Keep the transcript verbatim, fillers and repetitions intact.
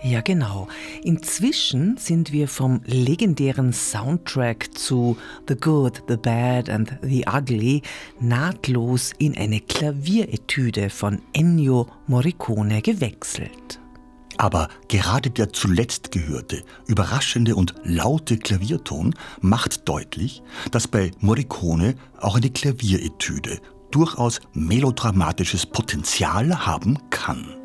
Ja, genau. Inzwischen sind wir vom legendären Soundtrack zu The Good, The Bad and The Ugly nahtlos in eine Klavieretüde von Ennio Morricone gewechselt. Aber gerade der zuletzt gehörte, überraschende und laute Klavierton macht deutlich, dass bei Morricone auch eine Klavieretüde durchaus melodramatisches Potenzial haben kann.